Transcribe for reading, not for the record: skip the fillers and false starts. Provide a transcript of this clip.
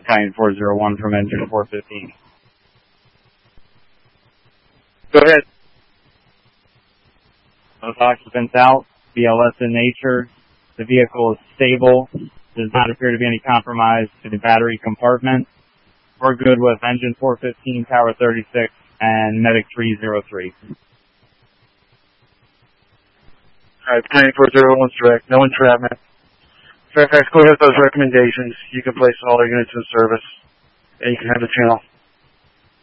Battalion 401 from engine 415. Go ahead. Both occupants out, BLS in nature. The vehicle is stable. Does not appear to be any compromise to the battery compartment. We're good with engine 415, Tower 36, and medic 303. Alright, Battalion 401's direct. No entrapment. Fairfax, go ahead with those recommendations. You can place all our units in service, and you can have the channel.